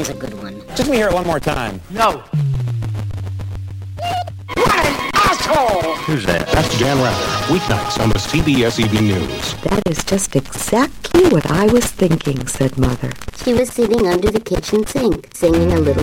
is a good one. Just let me hear it one more time. No. What an asshole! Who's that? That's Dan Rather. Weeknights on the CBS Evening News. That is just exactly what I was thinking, said Mother. She was sitting under the kitchen sink, singing a little